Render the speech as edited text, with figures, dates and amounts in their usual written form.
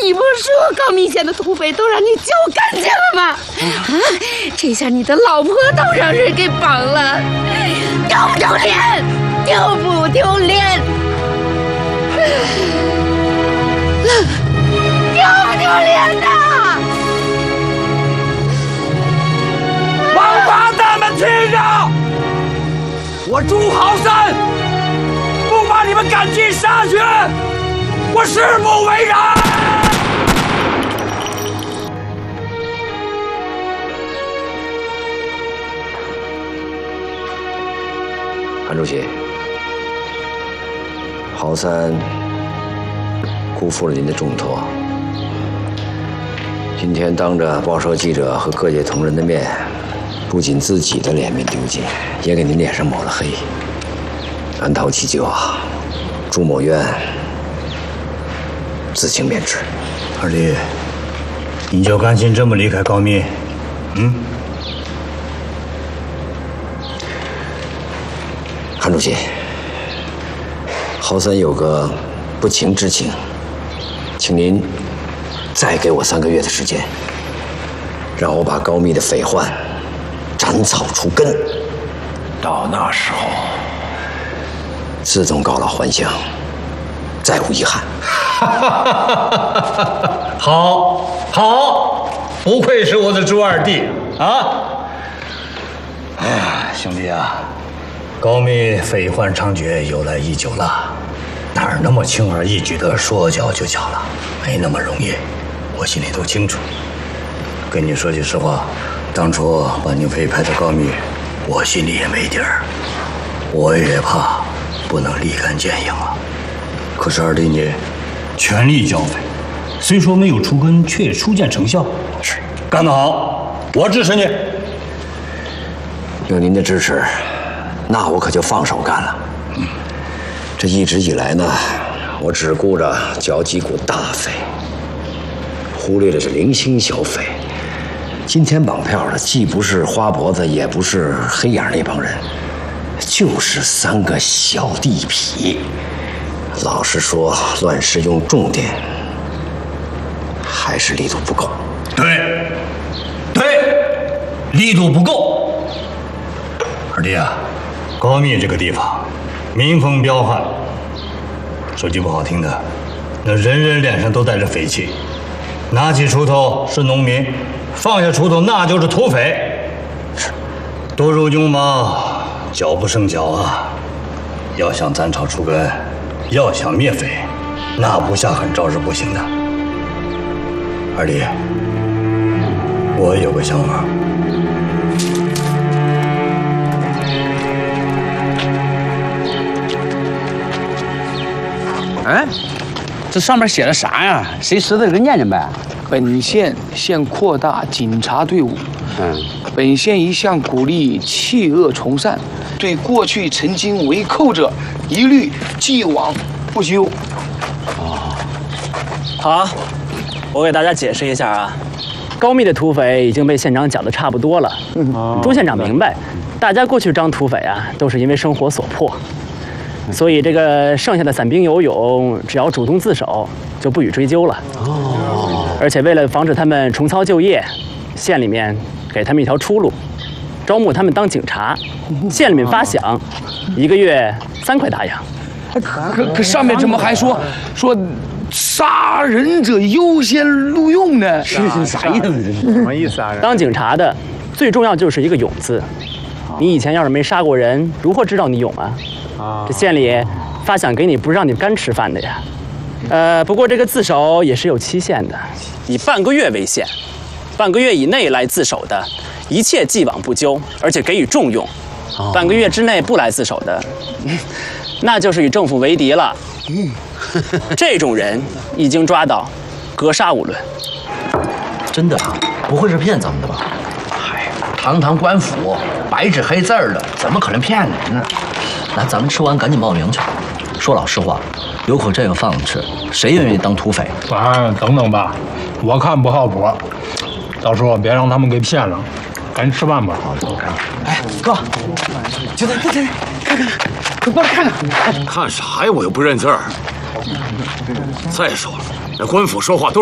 你不说高密县的土匪都让你揪干净了吗？这下你的老婆都让人给绑了，丢不丢脸？丢不丢脸？丢不丢脸呐？ 王八蛋们听着，我朱豪山不把你们赶尽杀绝，我誓不为人。 韩主席，豪三辜负了您的重托，今天当着报社记者和各界同仁的面，不仅自己的脸面丢尽，也给您脸上抹了黑。安韬祈救啊，朱某愿自请免职。 二弟，你就甘心这么离开高密？ 韩主席，豪三有个不情之请，请您再给我3个月的时间，让我把高密的匪患斩草除根。到那时候，自动告老还乡，再无遗憾。 好，好，不愧是我的朱二弟啊！哎呀，兄弟啊，高密匪患猖獗由来已久了，哪儿那么轻而易举的说剿就剿了？没那么容易，我心里都清楚。跟你说句实话，当初把你委派到高密，我心里也没底儿，我也怕不能立竿见影啊。可是二弟你全力剿匪，虽说没有除根，却也初见成效。是，干得好，我支持你。 有您的支持，那我可就放手干了。这一直以来呢，我只顾着剿几股大匪，忽略了这零星小匪。今天绑票的既不是花脖子，也不是黑眼那帮人，就是3个小地痞。老实说，乱世用重点，还是力度不够。 对，力度不够。二弟啊，高密这个地方，民风彪悍，说句不好听的，那人人脸上都带着匪气，拿起锄头是农民，放下锄头那就是土匪。多如牛毛，脚不胜脚啊！要想斩草除根，要想灭匪，那不下狠招是不行的。二弟，我有个想法。 哎，这上面写的啥呀？谁识字给念念呗。 本县现扩大警察队伍。本县一向鼓励弃恶从善，对过去曾经为寇者，一律既往不咎。 好，我给大家解释一下啊。高密的土匪已经被县长讲得差不多了。朱县长明白，大家过去当土匪啊，都是因为生活所迫。所以这个剩下的散兵游勇，只要主动自首，就不予追究了。而且为了防止他们重操旧业，县里面给他们一条出路，招募他们当警察。县里面发饷，1个月3块大洋。 可上面怎么还说杀人者优先录用呢？ 是啥意思？什么意思啊？ 当警察的最重要就是一个勇字。你以前要是没杀过人，如何知道你勇啊？这县里发饷给你，不是让你干吃饭的呀。不过这个自首也是有期限的，以半个月为限，半个月以内来自首的，一切既往不咎，而且给予重用。半个月之内不来自首的，那就是与政府为敌了。这种人一经抓到，格杀勿论。 真的，不会是骗咱们的吧？ 嗨，堂堂官府，白纸黑字的，怎么可能骗人呢？ 那咱们吃完赶紧报名去。说老实话，有口这个饭吃，谁愿意当土匪？ 等等吧，我看不靠谱，到时候别让他们给骗了。赶紧吃饭吧。好，走。 哎，哥，就在，看，快过来看看。 看啥呀？我又不认字儿。再说了，那官府说话都是。